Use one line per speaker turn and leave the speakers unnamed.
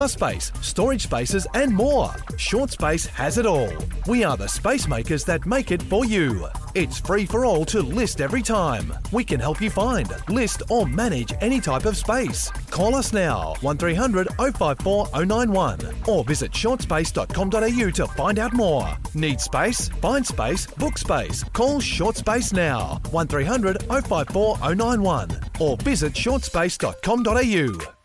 space, storage spaces and more. Short Space has it all. We are the space makers that make it for you. It's free for all to list every time. We can help you find, list or manage any type of space. Call us now, 1300 054 091 or visit shortspace.com.au to find out more. Need space? Find space, book space. Call Short Space now, 1300 054 091 or visit shortspace.com.au.